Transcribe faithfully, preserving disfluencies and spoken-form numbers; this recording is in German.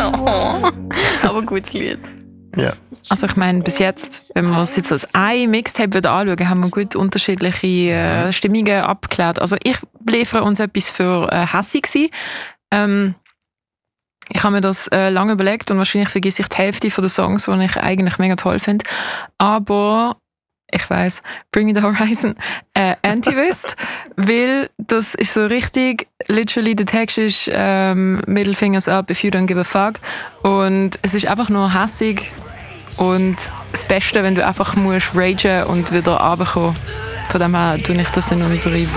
Aber gutes Lied. Ja. Also ich meine, bis jetzt, wenn wir es jetzt als ein Mixtape wieder anschauen, haben wir gut unterschiedliche äh, Stimmungen abgeklärt. Also ich liefere uns etwas für äh, hässig sein. Ähm, ich habe mir das äh, lange überlegt und wahrscheinlich vergesse ich die Hälfte von den Songs, die ich eigentlich mega toll finde. Aber ich weiss, Bring Me The Horizon, äh, Anti-Wist, weil das ist so richtig, literally der Text ist ähm, Middle Fingers up if you don't give a fuck und es ist einfach nur hässig und das Beste, wenn du einfach musst ragen und wieder runterkommen. Von dem her tue ich das in unsere